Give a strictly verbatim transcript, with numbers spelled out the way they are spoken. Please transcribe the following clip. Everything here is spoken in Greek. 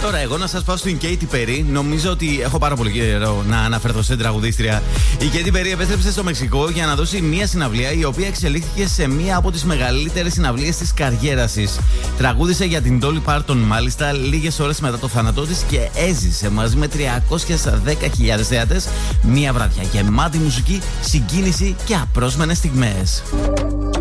Τώρα, εγώ να σας πάω στην Katy Perry. Νομίζω ότι έχω πάρα πολύ καιρό να αναφερθώ σε τραγουδίστρια. Η Katy Perry επέστρεψε στο Μεξικό για να δώσει μία συναυλία η οποία εξελίχθηκε σε μία από τις μεγαλύτερες συναυλίες της καριέρας της. Τραγούδισε για την Dolly Parton μάλιστα λίγες ώρες μετά το θάνατό της και έζησε μαζί με τριακόσιες δέκα χιλιάδες θεατές μία βραδιά γεμάτη μουσική, συγκίνηση και απρόσμενες στιγμές.